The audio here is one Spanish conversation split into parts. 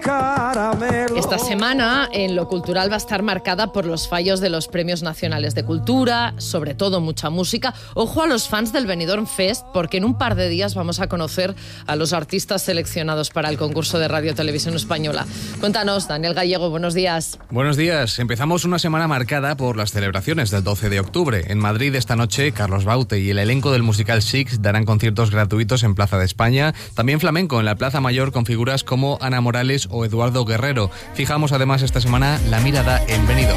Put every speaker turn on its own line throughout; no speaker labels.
caramelo.
Esta semana en lo cultural va a estar marcada por los fallos de los premios nacionales de cultura, sobre todo mucha música. Ojo a los fans del Benidorm Fest, porque en un par de días vamos a conocer a los artistas seleccionados para el concurso de Radio Televisión Española. Cuéntanos, Daniel Gallego, buenos días.
Buenos días. Empezamos una semana marcada por las celebraciones del 12 de octubre. En Madrid esta noche, Carlos Baute y el elenco del musical Six darán conciertos gratuitos en Plaza de España. También flamenco en la Plaza Mayor con figuras como Ana Morales o Eduardo Guerrero. Fijamos además esta semana la mirada en Benidorm.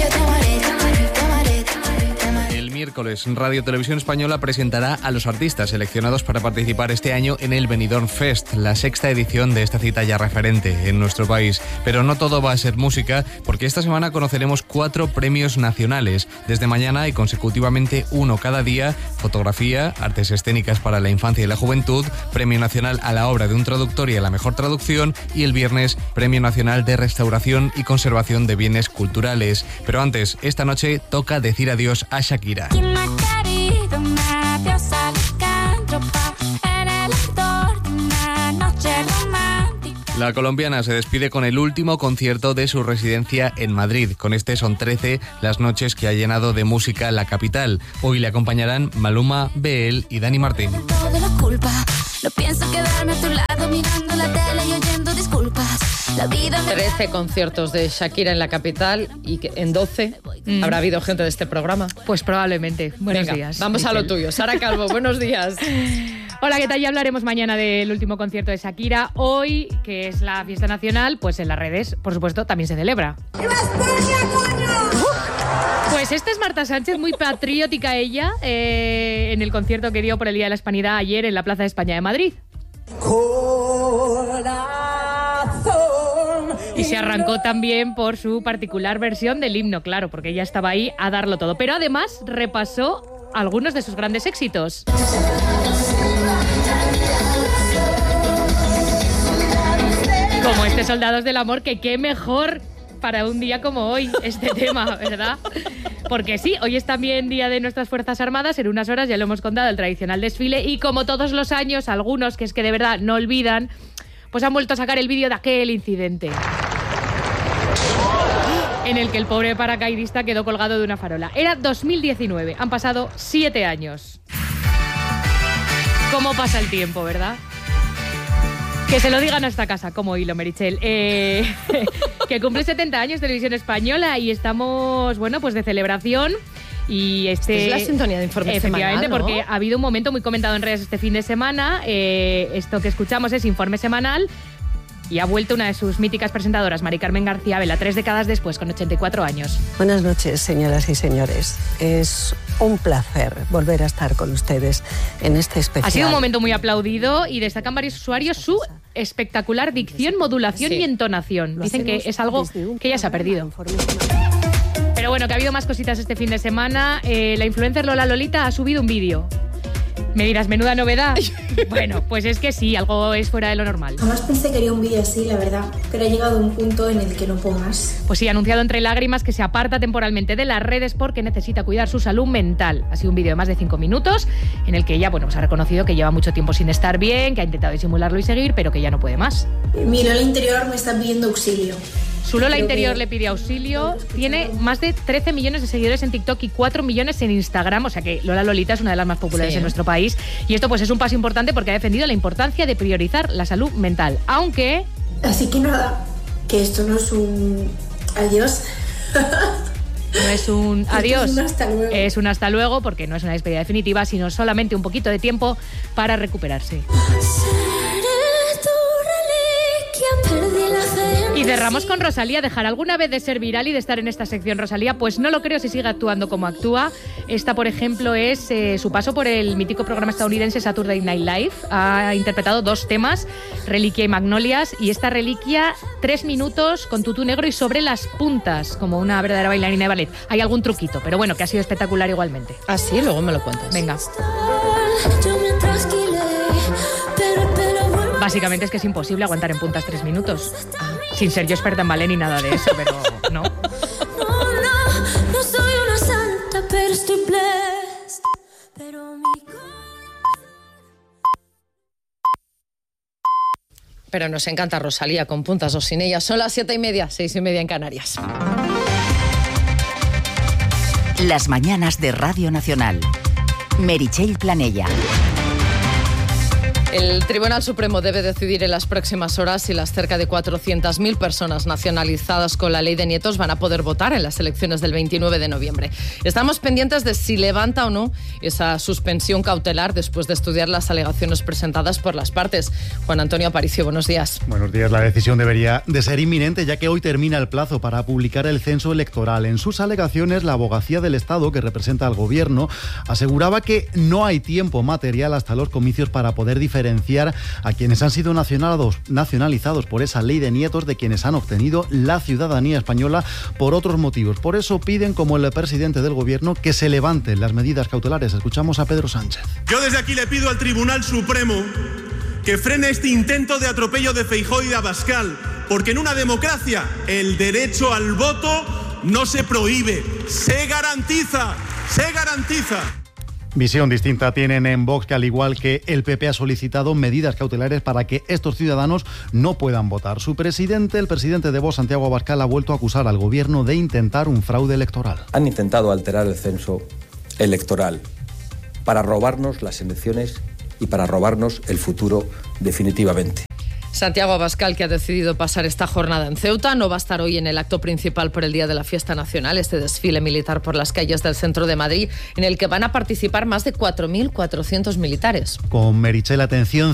Miércoles, Radio Televisión Española presentará a los artistas seleccionados para participar este año en el Benidorm Fest, la sexta edición de esta cita ya referente en nuestro país. Pero no todo va a ser música, porque esta semana conoceremos 4 premios nacionales. Desde mañana y consecutivamente uno cada día: fotografía, artes escénicas para la infancia y la juventud, Premio Nacional a la obra de un traductor y a la mejor traducción, y el viernes, Premio Nacional de Restauración y Conservación de Bienes Culturales. Pero antes, esta noche toca decir adiós a Shakira. La colombiana se despide con el último concierto de su residencia en Madrid. Con este son 13 las noches que ha llenado de música la capital. Hoy le acompañarán Maluma, BL y Dani Martín.
No pienso quedarme a tu lado mirando la tele y oyendo disculpas.
13 conciertos de Shakira en la capital y que en 12 habrá habido gente de este programa.
Pues probablemente. Buenos días.
Vamos
Michelle.
a lo tuyo. Sara Calvo, buenos días.
Hola, ¿qué tal? Ya hablaremos mañana del último concierto de Shakira. Hoy, que es la fiesta nacional, pues en las redes, por supuesto, también se celebra.
¡Viva España, coño!
Pues esta es Marta Sánchez, muy patriótica ella, en el concierto que dio por el Día de la Hispanidad ayer en la Plaza de España de Madrid. Y se arrancó también por su particular versión del himno, claro, porque ella estaba ahí a darlo todo. Pero además repasó algunos de sus grandes éxitos. Como este Soldados del Amor, que qué mejor para un día como hoy este tema, ¿verdad? Porque sí, hoy es también Día de nuestras Fuerzas Armadas. En unas horas ya lo hemos contado, el tradicional desfile. Y como todos los años, algunos que es que de verdad no olvidan, pues han vuelto a sacar el vídeo de aquel incidente en el que el pobre paracaidista quedó colgado de una farola. Era 2019, han pasado 7 años. ¿Cómo pasa el tiempo, verdad? Que se lo digan a esta casa, como hilo, Merichel. Que cumple 70 años Televisión Española y estamos, bueno, pues de celebración. Y
es la sintonía de informe
efectivamente,
semanal, ¿no?
Porque ha habido un momento muy comentado en redes este fin de semana. Esto que escuchamos es Informe Semanal. Y ha vuelto una de sus míticas presentadoras, Mari Carmen García Vela, 3 décadas después, con 84 años.
Buenas noches, señoras y señores. Es un placer volver a estar con ustedes en este especial.
Ha sido un momento muy aplaudido y destacan varios usuarios su espectacular dicción, modulación y entonación. Dicen que es algo que ya se ha perdido. Pero bueno, que ha habido más cositas este fin de semana. La influencer Lola Lolita ha subido un vídeo. Me dirás, menuda novedad. Bueno, pues es que sí, algo es fuera de lo normal.
Jamás pensé que haría un vídeo así, la verdad, pero ha llegado un punto en el que no puedo más.
Pues sí, ha anunciado entre lágrimas que se aparta temporalmente de las redes porque necesita cuidar su salud mental. Ha sido un vídeo de más de 5 minutos en el que ella, bueno, pues ha reconocido que lleva mucho tiempo sin estar bien, que ha intentado disimularlo y seguir, pero que ya no puede más.
Mi Lola interior me está pidiendo auxilio.
Su Lola interior le pide auxilio. Tiene más de 13 millones de seguidores en TikTok y 4 millones en Instagram. O sea que Lola Lolita es una de las más populares en nuestro país. Y esto pues es un paso importante porque ha defendido la importancia de priorizar la salud mental. Aunque...
Así que nada, que esto no es un adiós.
No es un adiós,
es un hasta luego.
Es un hasta luego porque no es una despedida definitiva, sino solamente un poquito de tiempo para recuperarse. Y cerramos con Rosalía. ¿Dejará alguna vez de ser viral y de estar en esta sección Rosalía? Pues no lo creo si sigue actuando como actúa. Esta, por ejemplo, es su paso por el mítico programa estadounidense Saturday Night Live. Ha interpretado 2 temas, Reliquia y Magnolias. Y esta Reliquia, 3 minutos con tutú negro y sobre las puntas, como una verdadera bailarina de ballet. Hay algún truquito, pero bueno, que ha sido espectacular igualmente.
Ah, sí, luego me lo cuentas.
Venga. Básicamente es que es imposible aguantar en puntas 3 minutos. Sin ser yo experta en ballet ni nada de eso, pero no.
No soy una santa, pero estoy blessed. Pero mi
pero nos encanta Rosalía, con puntas o sin ella. Son las 7:30, 6:30 en Canarias.
Las mañanas de Radio Nacional. Meritxell Planella.
El Tribunal Supremo debe decidir en las próximas horas si las cerca de 400.000 personas nacionalizadas con la ley de nietos van a poder votar en las elecciones del 29 de noviembre. Estamos pendientes de si levanta o no esa suspensión cautelar después de estudiar las alegaciones presentadas por las partes. Juan Antonio Aparicio, buenos días.
Buenos días. La decisión debería de ser inminente, ya que hoy termina el plazo para publicar el censo electoral. En sus alegaciones, la Abogacía del Estado, que representa al Gobierno, aseguraba que no hay tiempo material hasta los comicios para poder diferenciar a quienes han sido nacionalizados por esa ley de nietos de quienes han obtenido la ciudadanía española por otros motivos. Por eso piden, como el presidente del Gobierno, que se levanten las medidas cautelares. Escuchamos a Pedro Sánchez.
Yo desde aquí le pido al Tribunal Supremo que frene este intento de atropello de Feijóo y de Abascal, porque en una democracia el derecho al voto no se prohíbe, se garantiza, se garantiza.
Visión distinta tienen en Vox, que al igual que el PP ha solicitado medidas cautelares para que estos ciudadanos no puedan votar. Su presidente, el presidente de Vox, Santiago Abascal, ha vuelto a acusar al Gobierno de intentar un fraude electoral.
Han intentado alterar el censo electoral para robarnos las elecciones y para robarnos el futuro definitivamente.
Santiago Abascal, que ha decidido pasar esta jornada en Ceuta, no va a estar hoy en el acto principal por el Día de la Fiesta Nacional, este desfile militar por las calles del centro de Madrid, en el que van a participar más de 4.400 militares.
Con Meritxell, atención,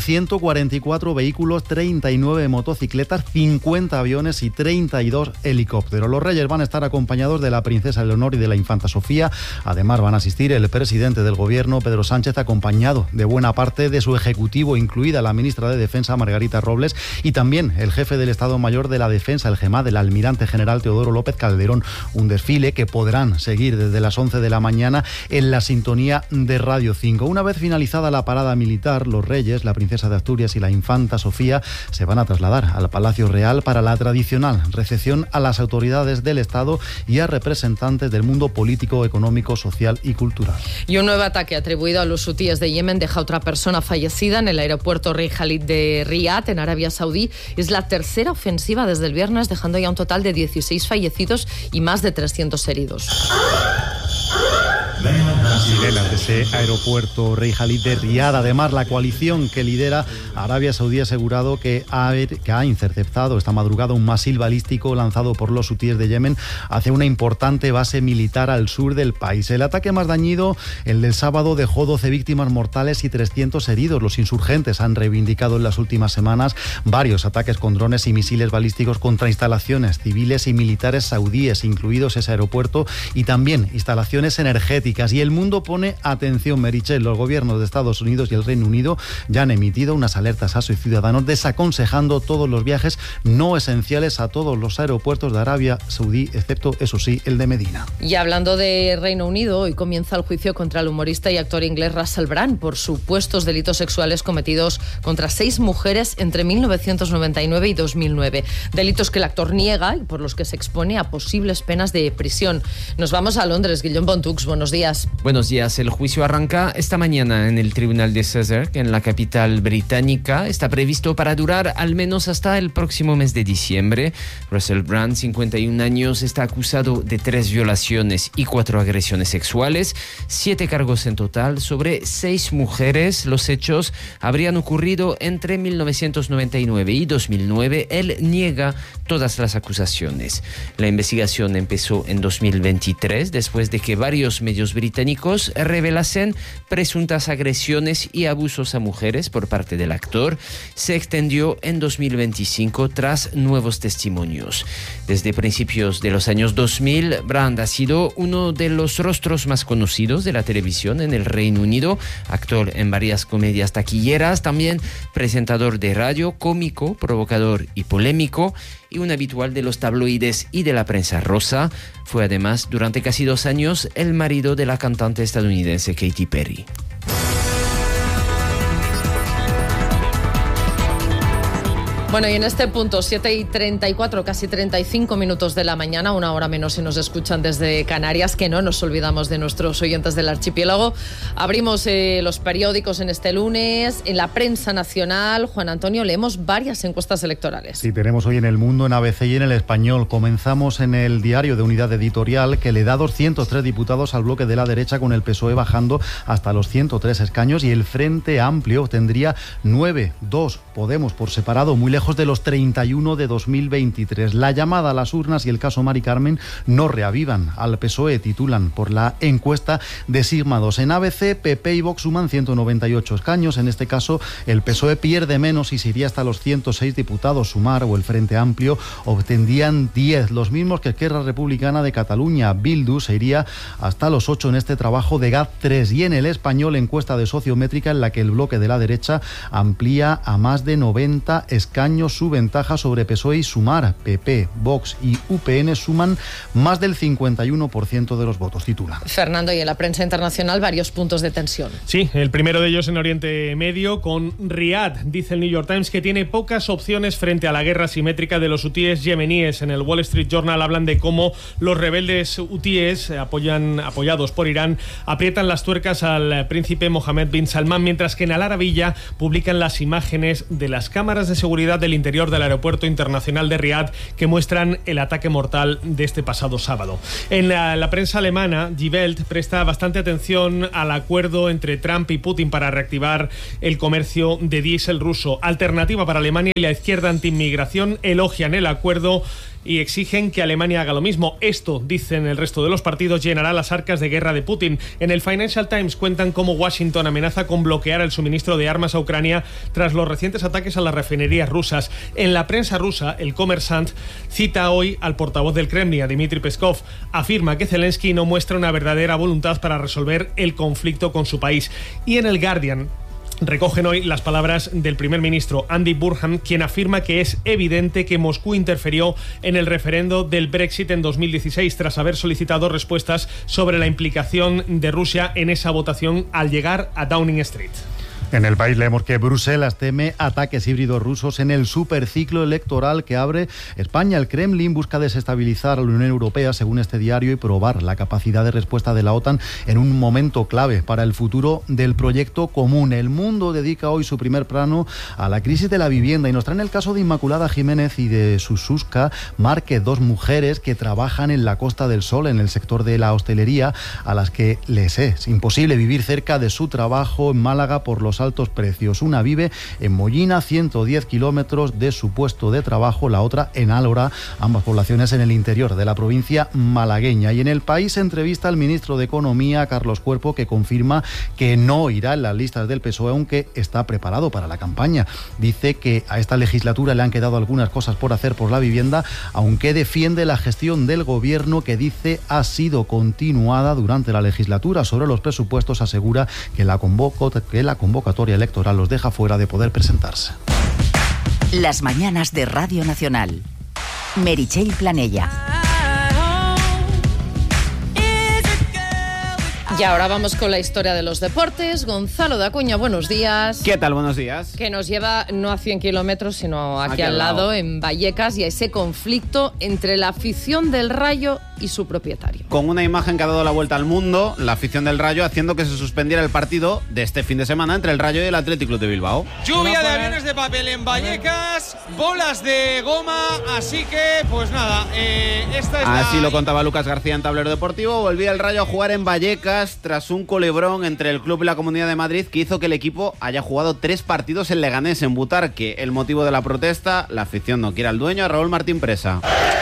144 vehículos, 39 motocicletas, 50 aviones y 32 helicópteros. Los Reyes van a estar acompañados de la princesa Leonor y de la infanta Sofía. Además, van a asistir el presidente del Gobierno, Pedro Sánchez, acompañado de buena parte de su ejecutivo, incluida la ministra de Defensa, Margarita Robles, y también el jefe del Estado Mayor de la Defensa, el GEMAD, el almirante general Teodoro López Calderón. Un desfile que podrán seguir desde las 11 de la mañana en la sintonía de Radio 5. Una vez finalizada la parada militar, los Reyes, la princesa de Asturias y la infanta Sofía se van a trasladar al Palacio Real para la tradicional recepción a las autoridades del Estado y a representantes del mundo político, económico, social y cultural.
Y un nuevo ataque atribuido a los hutíes de Yemen deja a otra persona fallecida en el aeropuerto Rey Khalid de Riad, en Arabia Saudí. Es la tercera ofensiva desde el viernes, dejando ya un total de 16 fallecidos y más de 300 heridos.
Sirenas de ese aeropuerto Rey Khalid de Riad. Además, la coalición que lidera Arabia Saudí ha asegurado que ha interceptado esta madrugada un misil balístico lanzado por los hutíes de Yemen hacia una importante base militar al sur del país. El ataque más dañino, el del sábado, dejó 12 víctimas mortales y 300 heridos. Los insurgentes han reivindicado en las últimas semanas varios ataques con drones y misiles balísticos contra instalaciones civiles y militares saudíes, incluidos ese aeropuerto, y también instalaciones energéticas. Y el mundo pone atención, Meritxell. Los gobiernos de Estados Unidos y el Reino Unido ya han emitido unas alertas a sus ciudadanos, desaconsejando todos los viajes no esenciales a todos los aeropuertos de Arabia Saudí, excepto, eso sí, el de Medina.
Y hablando de Reino Unido, hoy comienza el juicio contra el humorista y actor inglés Russell Brand por supuestos delitos sexuales cometidos contra 6 mujeres entre 1999 y 2009. Delitos que el actor niega y por los que se expone a posibles penas de prisión. Nos vamos a Londres. Guillaume Bontux, buenos días.
Buenos días. El juicio arranca esta mañana en el Tribunal de Southwark, en la capital británica. Está previsto para durar al menos hasta el próximo mes de diciembre. Russell Brand, 51 años, está acusado de 3 violaciones y 4 agresiones sexuales, 7 cargos en total sobre 6 mujeres. Los hechos habrían ocurrido entre 1999 y 2009. Él niega todas las acusaciones. La investigación empezó en 2023, después de que varios medios británicos revelasen presuntas agresiones y abusos a mujeres por parte del actor. Se extendió en 2025 tras nuevos testimonios. Desde principios de los años 2000, Brand ha sido uno de los rostros más conocidos de la televisión en el Reino Unido, actor en varias comedias taquilleras, también presentador de radio, cómico, provocador y polémico, y un habitual de los tabloides y de la prensa rosa. Fue además durante casi 2 años el marido de la cantante estadounidense Katy Perry.
Bueno, y en este punto, 7:34, casi 35 minutos de la mañana, una hora menos si nos escuchan desde Canarias, que no nos olvidamos de nuestros oyentes del archipiélago. Abrimos los periódicos en este lunes. En la prensa nacional, Juan Antonio, leemos varias encuestas electorales.
Sí, tenemos hoy en El Mundo, en ABC y en El Español. Comenzamos en el diario de Unidad Editorial, que le da 203 diputados al bloque de la derecha, con el PSOE bajando hasta los 103 escaños, y el Frente Amplio obtendría 9, 2 Podemos por separado, muy lejos de los 31 de 2023. La llamada a las urnas y el caso Mari Carmen no reavivan al PSOE, titulan por la encuesta de Sigma 2. En ABC, PP y Vox suman 198 escaños. En este caso, el PSOE pierde menos y se iría hasta los 106 diputados. Sumar o el Frente Amplio obtendrían 10, los mismos que Esquerra Republicana de Cataluña. Bildu se iría hasta los 8 en este trabajo de GAT3. Y en El Español, encuesta de Sociométrica en la que el bloque de la derecha amplía a más de 90 escaños su ventaja sobre PSOE y Sumar. PP, Vox y UPN suman más del 51% de los votos, titula.
Fernando, y en la prensa internacional varios puntos de tensión.
Sí, el primero de ellos en Oriente Medio, con Riad. Dice el New York Times que tiene pocas opciones frente a la guerra asimétrica de los hutíes yemeníes. En el Wall Street Journal hablan de cómo los rebeldes hutíes, apoyados por Irán, aprietan las tuercas al príncipe Mohammed bin Salman, mientras que en Al Arabiyya publican las imágenes de las cámaras de seguridad del interior del aeropuerto internacional de Riad, que muestran el ataque mortal de este pasado sábado. En la prensa alemana, Die Welt presta bastante atención al acuerdo entre Trump y Putin para reactivar el comercio de diésel ruso. Alternativa para Alemania y la izquierda anti-inmigración elogian el acuerdo y exigen que Alemania haga lo mismo. Esto, dicen el resto de los partidos, llenará las arcas de guerra de Putin. En el Financial Times cuentan cómo Washington amenaza con bloquear el suministro de armas a Ucrania tras los recientes ataques a las refinerías rusas. En la prensa rusa, el Kommersant cita hoy al portavoz del Kremlin, a Dmitry Peskov. Afirma que Zelensky no muestra una verdadera voluntad para resolver el conflicto con su país. Y en el Guardian recogen hoy las palabras del primer ministro Andy Burnham, quien afirma que es evidente que Moscú interfirió en el referendo del Brexit en 2016 tras haber solicitado respuestas sobre la implicación de Rusia en esa votación al llegar a Downing Street.
En El País leemos que Bruselas teme ataques híbridos rusos en el superciclo electoral que abre España. El Kremlin busca desestabilizar a la Unión Europea, según este diario, y probar la capacidad de respuesta de la OTAN en un momento clave para el futuro del proyecto común. El Mundo dedica hoy su primer plano a la crisis de la vivienda y nos traen el caso de Inmaculada Jiménez y de Sususka Márquez, dos mujeres que trabajan en la Costa del Sol, en el sector de la hostelería, a las que les es imposible vivir cerca de su trabajo en Málaga por los altos precios. Una vive en Mollina, 110 kilómetros de su puesto de trabajo, la otra en Álora, ambas poblaciones en el interior de la provincia malagueña. Y en El País entrevista al ministro de Economía, Carlos Cuerpo, que confirma que no irá en las listas del PSOE, aunque está preparado para la campaña. Dice que a esta legislatura le han quedado algunas cosas por hacer por la vivienda, aunque defiende la gestión del gobierno, que dice ha sido continuada durante la legislatura. Sobre los presupuestos asegura que la convocatoria electoral los deja fuera de poder presentarse.
Las mañanas de Radio Nacional. Meritxell Planella.
Y ahora vamos con la historia de los deportes. Gonzalo de Acuña, buenos días.
¿Qué tal? Buenos días.
Que nos lleva no a 100 kilómetros, sino aquí al lado, en Vallecas, y a ese conflicto entre la afición del Rayo y su propietario.
Con una imagen que ha dado la vuelta al mundo, la afición del Rayo haciendo que se suspendiera el partido de este fin de semana entre el Rayo y el Athletic Club de Bilbao.
Lluvia de aviones de papel en Vallecas, bolas de goma, así que, pues nada, esta es
Así lo contaba Lucas García en Tablero Deportivo. Volvía el Rayo a jugar en Vallecas tras un culebrón entre el club y la Comunidad de Madrid que hizo que el equipo haya jugado 3 partidos en Leganés, en Butarque. El motivo de la protesta, la afición no quiere al dueño, a Raúl Martín Presa.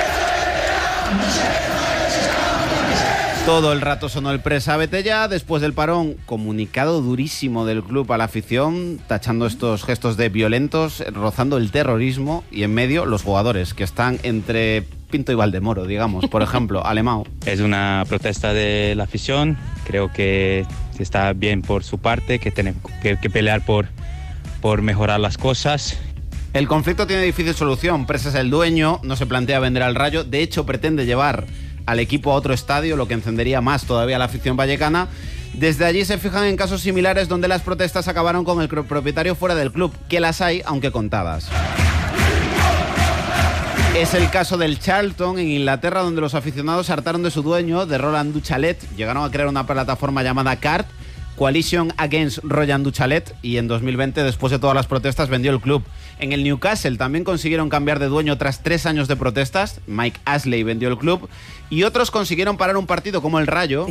Todo el rato sonó el Presa vete ya. Después del parón, comunicado durísimo del club a la afición, tachando estos gestos de violentos, rozando el terrorismo, y en medio los jugadores que están entre Pinto y Valdemoro, digamos. Por ejemplo, Alemão.
Es una protesta de la afición. Creo que está bien por su parte, que tiene que pelear por mejorar las cosas.
El conflicto tiene difícil solución. Presa es el dueño, no se plantea vender al Rayo. De hecho, pretende llevar al equipo a otro estadio, lo que encendería más todavía a la afición vallecana. Desde allí se fijan en casos similares donde las protestas acabaron con el propietario fuera del club, que las hay, aunque contadas. Es el caso del Charlton en Inglaterra, donde los aficionados se hartaron de su dueño, de Roland Duchalet. Llegaron a crear una plataforma llamada CART, Coalition Against Roland Duchalet, y en 2020, después de todas las protestas, vendió el club. En el Newcastle también consiguieron cambiar de dueño tras 3 años de protestas. Mike Ashley vendió el club y otros consiguieron parar un partido como el Rayo.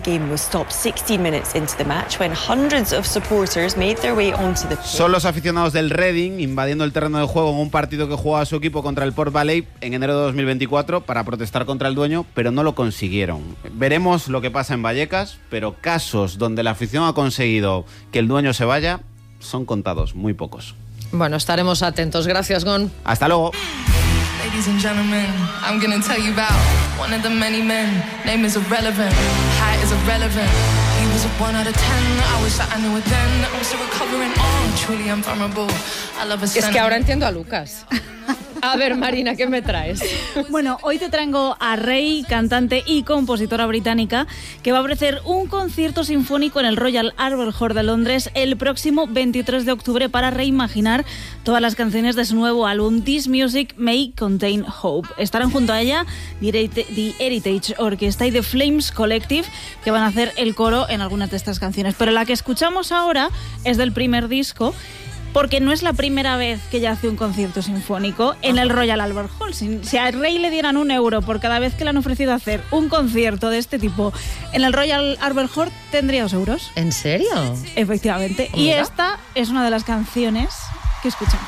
Son los aficionados del Reading invadiendo el terreno de juego en un partido que jugaba su equipo contra el Port Vale en enero de 2024 para protestar contra el dueño, pero no lo consiguieron. Veremos lo que pasa en Vallecas, pero casos donde la afición ha conseguido que el dueño se vaya son contados, muy pocos.
Bueno, estaremos atentos. Gracias, Gon.
Hasta luego.
Ladies and gentlemen, I'm gonna tell you about one of the many men. Name is irrelevant, height is irrelevant. He was a 1 out of 10, I wish that I knew it then. I'm still recovering, oh, truly invulnerable. I love a
Es que ahora entiendo a Lucas. A ver, Marina, ¿qué me traes?
Bueno, hoy te traigo a Rey, cantante y compositora británica, que va a ofrecer un concierto sinfónico en el Royal Albert Hall de Londres el próximo 23 de octubre para reimaginar todas las canciones de su nuevo álbum This Music May Contain Hope. Estarán junto a ella The Heritage Orchestra y The Flames Collective, que van a hacer el coro en algunas de estas canciones. Pero la que escuchamos ahora es del primer disco, porque no es la primera vez que ella hace un concierto sinfónico en el Royal Albert Hall. Si a Rey le dieran €1 por cada vez que le han ofrecido hacer un concierto de este tipo en el Royal Albert Hall, tendría €2.
¿En serio?
Efectivamente. Y esta es una de las canciones que escuchamos.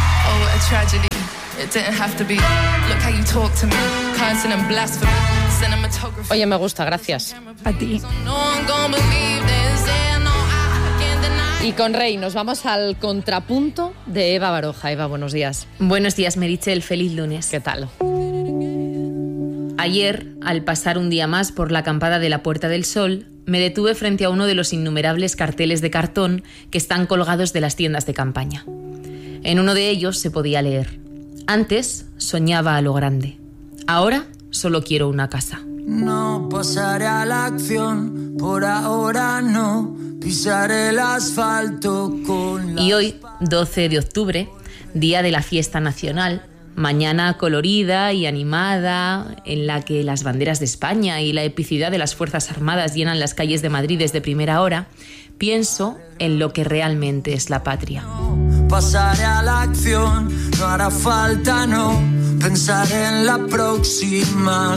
Oye, me gusta, gracias.
A ti.
Y con Rey nos vamos al contrapunto de Eva Baroja. Eva, buenos días.
Buenos días, Meritxell. Feliz lunes.
¿Qué tal?
Ayer, al pasar un día más por la acampada de la Puerta del Sol, me detuve frente a uno de los innumerables carteles de cartón que están colgados de las tiendas de campaña. En uno de ellos se podía leer: antes soñaba a lo grande, ahora solo quiero una casa.
No pasaré a la acción, por ahora no pisaré el asfalto con la...
Y hoy, 12 de octubre, día de la fiesta nacional, mañana colorida y animada, en la que las banderas de España y la epicidad de las Fuerzas Armadas llenan las calles de Madrid desde primera hora, pienso en lo que realmente es la patria.
Pasaré a la acción, no hará falta, no. Pensaré en la próxima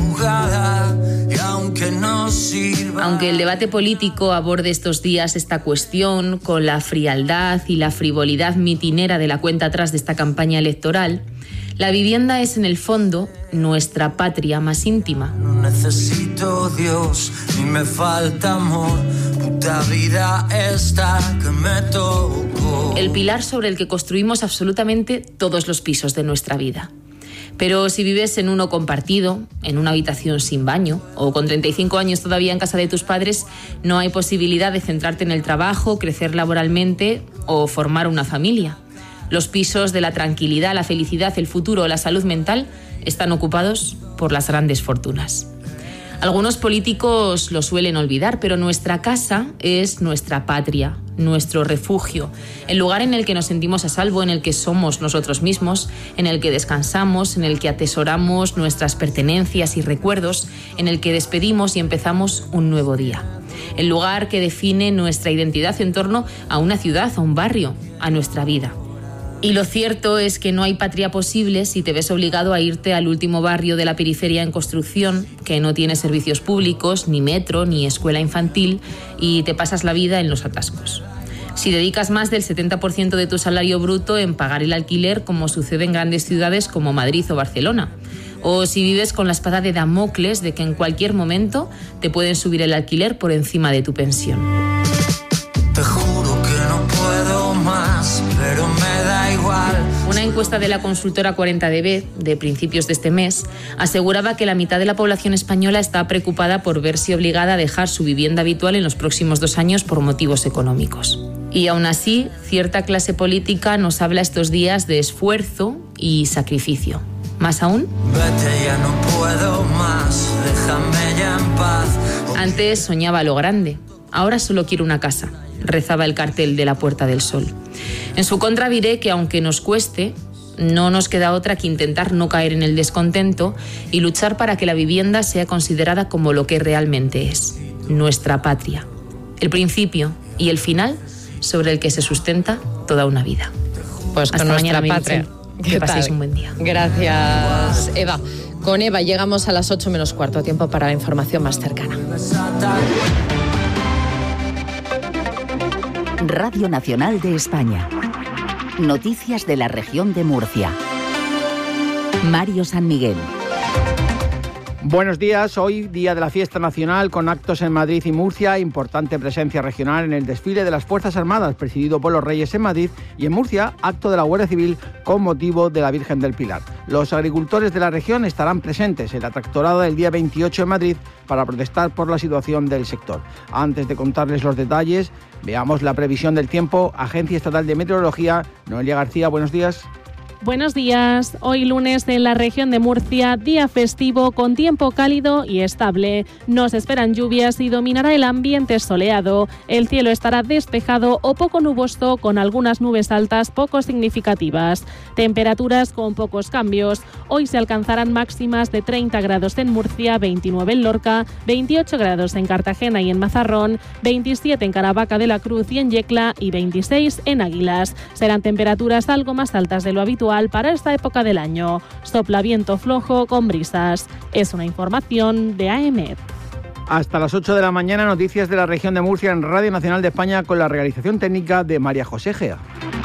jugada y aunque no sirva...
Aunque el debate político aborde estos días esta cuestión con la frialdad y la frivolidad mitinera de la cuenta atrás de esta campaña electoral, la vivienda es en el fondo nuestra patria más íntima.
No necesito Dios, ni me falta amor, puta vida esta que me tocó.
El pilar sobre el que construimos absolutamente todos los pisos de nuestra vida. Pero si vives en uno compartido, en una habitación sin baño, o con 35 años todavía en casa de tus padres, no hay posibilidad de centrarte en el trabajo, crecer laboralmente o formar una familia. Los pisos de la tranquilidad, la felicidad, el futuro o la salud mental están ocupados por las grandes fortunas. Algunos políticos lo suelen olvidar, pero nuestra casa es nuestra patria, nuestro refugio, el lugar en el que nos sentimos a salvo, en el que somos nosotros mismos, en el que descansamos, en el que atesoramos nuestras pertenencias y recuerdos, en el que despedimos y empezamos un nuevo día. El lugar que define nuestra identidad en torno a una ciudad, a un barrio, a nuestra vida. Y lo cierto es que no hay patria posible si te ves obligado a irte al último barrio de la periferia en construcción, que no tiene servicios públicos, ni metro, ni escuela infantil, y te pasas la vida en los atascos. Si dedicas más del 70% de tu salario bruto en pagar el alquiler, como sucede en grandes ciudades como Madrid o Barcelona. O si vives con la espada de Damocles de que en cualquier momento te pueden subir el alquiler por encima de tu pensión.
Te juro que no puedo más, pero me da igual.
Una encuesta de la consultora 40DB de principios de este mes aseguraba que la mitad de la población española está preocupada por verse obligada a dejar su vivienda habitual en los próximos 2 años por motivos económicos. Y aún así, cierta clase política nos habla estos días de esfuerzo y sacrificio. ¿Más aún?
Vete, ya no puedo más, déjame ya en paz.
Antes soñaba lo grande, ahora solo quiero una casa, rezaba el cartel de la Puerta del Sol. En su contra diré que aunque nos cueste, no nos queda otra que intentar no caer en el descontento y luchar para que la vivienda sea considerada como lo que realmente es, nuestra patria, el principio y el final sobre el que se sustenta toda una vida.
Pues con
hasta
nuestra
mañana,
patria.
Que paséis un buen día.
Gracias, Eva. Con Eva llegamos a las 8 menos cuarto, tiempo para la información más cercana.
Radio Nacional de España. Noticias de la región de Murcia. Mario San Miguel.
Buenos días, hoy día de la fiesta nacional con actos en Madrid y Murcia, importante presencia regional en el desfile de las Fuerzas Armadas presidido por los Reyes en Madrid y en Murcia, acto de la Guardia Civil con motivo de la Virgen del Pilar. Los agricultores de la región estarán presentes en la tractorada del día 28 en Madrid para protestar por la situación del sector. Antes de contarles los detalles, veamos la previsión del tiempo. Agencia Estatal de Meteorología, Noelia García, buenos días.
Buenos días. Hoy lunes en la región de Murcia, día festivo con tiempo cálido y estable. No se esperan lluvias y dominará el ambiente soleado. El cielo estará despejado o poco nuboso con algunas nubes altas poco significativas. Temperaturas con pocos cambios. Hoy se alcanzarán máximas de 30 grados en Murcia, 29 en Lorca, 28 grados en Cartagena y en Mazarrón, 27 en Caravaca de la Cruz y en Yecla y 26 en Águilas. Serán temperaturas algo más altas de lo habitual para esta época del año. Sopla viento flojo con brisas. Es una información de AEMET.
Hasta las 8 de la mañana, noticias de la región de Murcia en Radio Nacional de España con la realización técnica de María José Gea.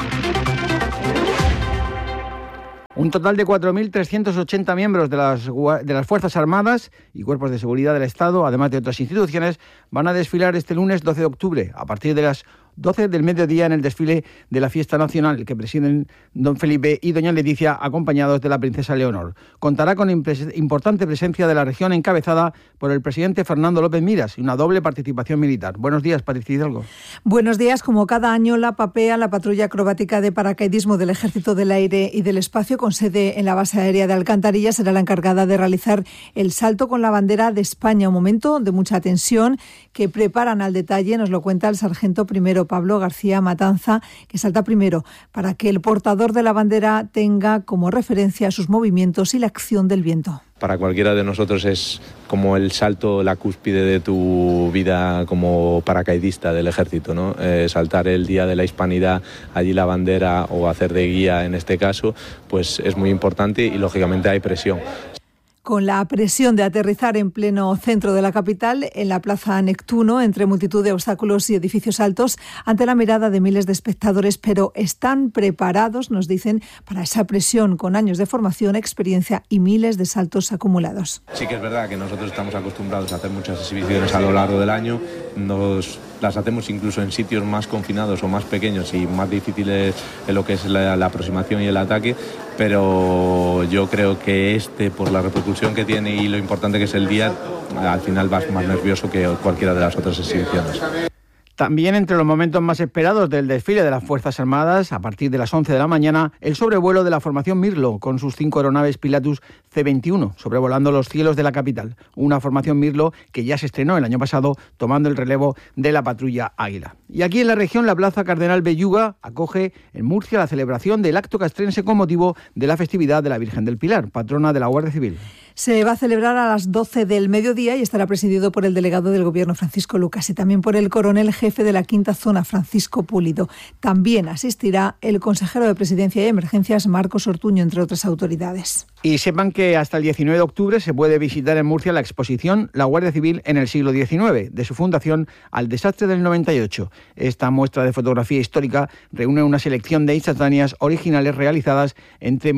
Un total de 4.380 miembros de las Fuerzas Armadas y Cuerpos de Seguridad del Estado, además de otras instituciones, van a desfilar este lunes 12 de octubre, a partir de las 12 del mediodía en el desfile de la fiesta nacional que presiden don Felipe y doña Leticia, acompañados de la princesa Leonor. Contará con importante presencia de la región encabezada por el presidente Fernando López Miras y una doble participación militar. Buenos días, Patricia Hidalgo.
Buenos días. Como cada año, la PAPEA, la patrulla acrobática de paracaidismo del Ejército del Aire y del Espacio, con sede en la base aérea de Alcantarilla, será la encargada de realizar el salto con la bandera de España. Un momento de mucha tensión que preparan al detalle, nos lo cuenta el sargento primero Pablo García Matanza, que salta primero para que el portador de la bandera tenga como referencia sus movimientos y la acción del viento.
Para cualquiera de nosotros es como el salto, la cúspide de tu vida como paracaidista del ejército, ¿no? Saltar el Día de la Hispanidad, allí la bandera, o hacer de guía en este caso, pues es muy importante y lógicamente hay presión.
Con la presión de aterrizar en pleno centro de la capital, en la Plaza Neptuno, entre multitud de obstáculos y edificios altos, ante la mirada de miles de espectadores, pero están preparados, nos dicen, para esa presión, con años de formación, experiencia y miles de saltos acumulados.
Sí que es verdad que nosotros estamos acostumbrados a hacer muchas exhibiciones a lo largo del año, las hacemos incluso en sitios más confinados o más pequeños y más difíciles en lo que es la aproximación y el ataque, pero yo creo que por la repercusión que tiene y lo importante que es el día, al final vas más nervioso que cualquiera de las otras exhibiciones.
También entre los momentos más esperados del desfile de las Fuerzas Armadas, a partir de las 11 de la mañana, el sobrevuelo de la formación Mirlo, con sus 5 aeronaves Pilatus C-21, sobrevolando los cielos de la capital. Una formación Mirlo que ya se estrenó el año pasado, tomando el relevo de la patrulla Águila. Y aquí en la región, la Plaza Cardenal Belluga acoge en Murcia la celebración del acto castrense con motivo de la festividad de la Virgen del Pilar, patrona de la Guardia Civil.
Se va a celebrar a las 12 del mediodía y estará presidido por el delegado del Gobierno, Francisco Lucas, y también por el coronel jefe de la Quinta Zona, Francisco Pulido. También asistirá el consejero de Presidencia y Emergencias, Marcos Ortuño, entre otras autoridades.
Y sepan que hasta el 19 de octubre se puede visitar en Murcia la exposición La Guardia Civil en el siglo XIX, de su fundación al desastre del 98. Esta muestra de fotografía histórica reúne una selección de instantáneas originales realizadas entre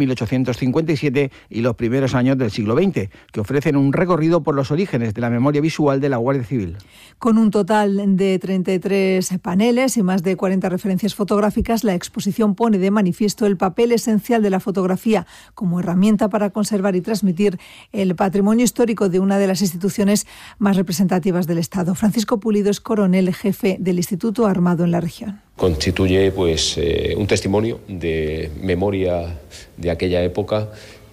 1857 y los primeros años del siglo XX, que ofrecen un recorrido por los orígenes de la memoria visual de la Guardia Civil.
Con un total de 33 paneles y más de 40 referencias fotográficas, la exposición pone de manifiesto el papel esencial de la fotografía como herramienta para conservar y transmitir el patrimonio histórico de una de las instituciones más representativas del Estado. Francisco Pulido es coronel jefe del Instituto Armado en la región.
Constituye un testimonio de memoria de aquella época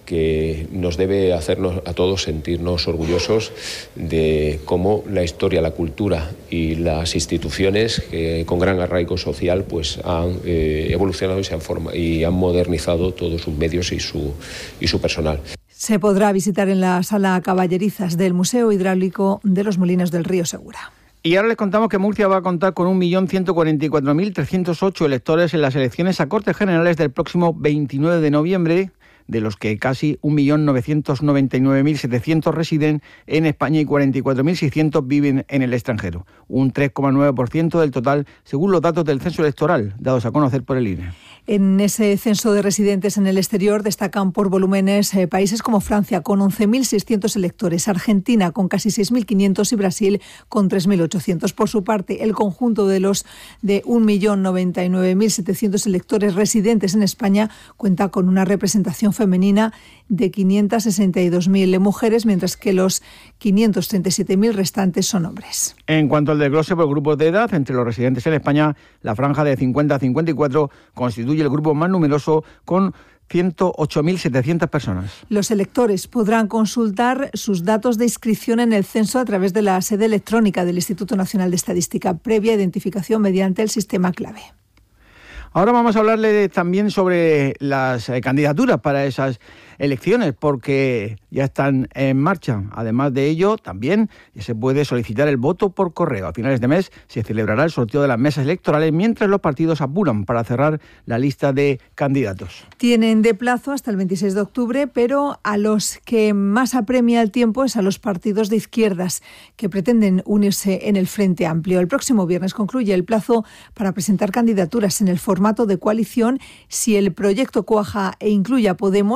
que nos debe hacernos a todos sentirnos orgullosos de cómo la historia, la cultura y las instituciones con gran arraigo social pues han evolucionado y han modernizado todos sus medios y su personal.
Se podrá visitar en la sala Caballerizas del Museo Hidráulico de los Molinos del Río Segura.
Y ahora les contamos que Murcia va a contar con 1.144.308 electores en las elecciones a Cortes Generales del próximo 29 de noviembre, de los que casi 1.999.700 residen en España y 44.600 viven en el extranjero. Un 3,9% del total, según los datos del censo electoral, dados a conocer por el INE.
En ese censo de residentes en el exterior destacan por volúmenes países como Francia, con 11.600 electores, Argentina, con casi 6.500 y Brasil, con 3.800. Por su parte, el conjunto de los de 1.099.700 electores residentes en España cuenta con una representación femenina de 562.000 mujeres, mientras que los 537.000 restantes son hombres.
En cuanto al desglose por grupos de edad, entre los residentes en España, la franja de 50 a 54 constituye el grupo más numeroso, con 108.700 personas.
Los electores podrán consultar sus datos de inscripción en el censo a través de la sede electrónica del Instituto Nacional de Estadística, previa identificación mediante el sistema clave.
Ahora vamos a hablarle también sobre las candidaturas para esas elecciones, porque ya están en marcha. Además de ello, también se puede solicitar el voto por correo. A finales de mes se celebrará el sorteo de las mesas electorales, mientras los partidos apuran para cerrar la lista de candidatos.
Tienen de plazo hasta el 26 de octubre, pero a los que más apremia el tiempo es a los partidos de izquierdas, que pretenden unirse en el Frente Amplio. El próximo viernes concluye el plazo para presentar candidaturas en el formato de coalición. Si el proyecto cuaja e incluye a Podemos,